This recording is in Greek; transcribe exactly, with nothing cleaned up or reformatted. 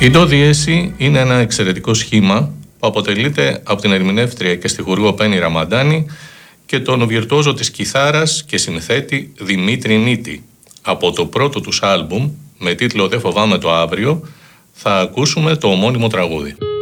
Η ντο διέση είναι ένα εξαιρετικό σχήμα που αποτελείται από την ερμηνεύτρια και στιχουργό Πέννη Ραμαντάνη και τον βιρτουόζο της κιθάρας και συνθέτη Δημήτρη Νίτη. Από το πρώτο τους άλμπουμ με τίτλο «Δεν φοβάμαι το αύριο» θα ακούσουμε το ομώνυμο τραγούδι.